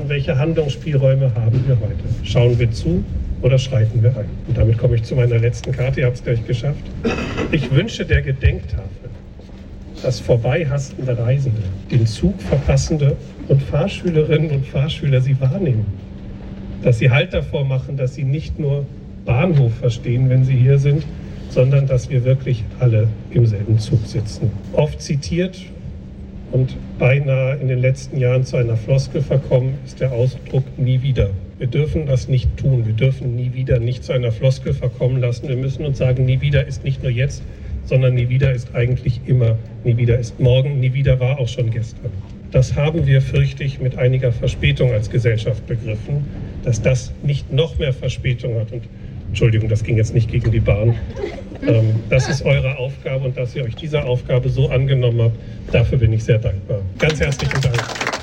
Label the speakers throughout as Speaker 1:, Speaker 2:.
Speaker 1: welche Handlungsspielräume haben wir heute? Schauen wir zu oder schreiten wir ein? Und damit komme ich zu meiner letzten Karte, ihr habt es gleich geschafft. Ich wünsche der Gedenktafel, dass vorbeihastende Reisende, den Zug verpassende und Fahrschülerinnen und Fahrschüler sie wahrnehmen. Dass sie Halt davor machen, dass sie nicht nur Bahnhof verstehen, wenn sie hier sind, sondern dass wir wirklich alle im selben Zug sitzen. Oft zitiert und beinahe in den letzten Jahren zu einer Floskel verkommen ist der Ausdruck nie wieder. Wir dürfen das nicht tun. Wir dürfen nie wieder nicht zu einer Floskel verkommen lassen. Wir müssen uns sagen, nie wieder ist nicht nur jetzt, sondern nie wieder ist eigentlich immer. Nie wieder ist morgen, nie wieder war auch schon gestern. Das haben wir, fürchte ich, mit einiger Verspätung als Gesellschaft begriffen, dass das nicht noch mehr Verspätung hat. Und Entschuldigung, das ging jetzt nicht gegen die Bahn. Das ist eure Aufgabe und dass ihr euch dieser Aufgabe so angenommen habt, dafür bin ich sehr dankbar. Ganz herzlichen Dank.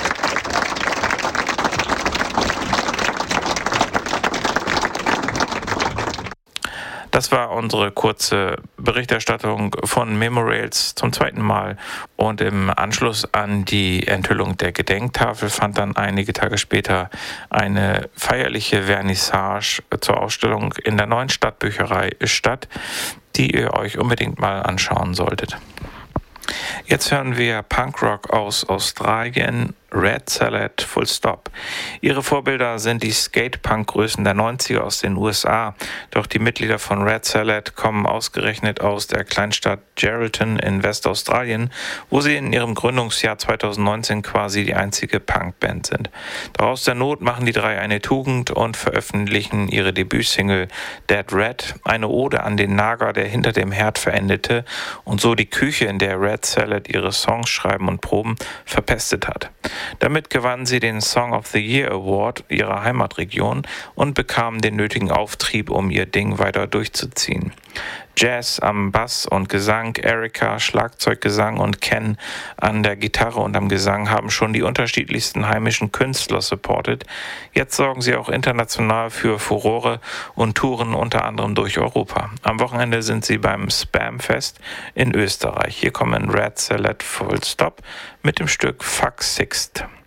Speaker 2: Das war unsere kurze Berichterstattung von Memorails zum zweiten Mal. Und im Anschluss an die Enthüllung der Gedenktafel fand dann einige Tage später eine feierliche Vernissage zur Ausstellung in der neuen Stadtbücherei statt, die ihr euch unbedingt mal anschauen solltet. Jetzt hören wir Punkrock aus Australien, Red Salad, Full Stop. Ihre Vorbilder sind die Skate-Punk-Größen der 90er aus den USA, doch die Mitglieder von Red Salad kommen ausgerechnet aus der Kleinstadt Geraldton in Westaustralien, wo sie in ihrem Gründungsjahr 2019 quasi die einzige Punkband sind. Doch aus der Not machen die drei eine Tugend und veröffentlichen ihre Debütsingle Dead Red, eine Ode an den Nager, der hinter dem Herd verendete und so die Küche, in der Red Salad ihre Songs schreiben und proben, verpestet hat. Damit gewannen sie den Song of the Year Award ihrer Heimatregion und bekamen den nötigen Auftrieb, um ihr Ding weiter durchzuziehen. Jazz am Bass und Gesang, Erika Schlagzeuggesang und Ken an der Gitarre und am Gesang haben schon die unterschiedlichsten heimischen Künstler supportet. Jetzt sorgen sie auch international für Furore und touren unter anderem durch Europa. Am Wochenende sind sie beim Spamfest in Österreich. Hier kommen Red Salad Full Stop mit dem Stück Fuck Sixt.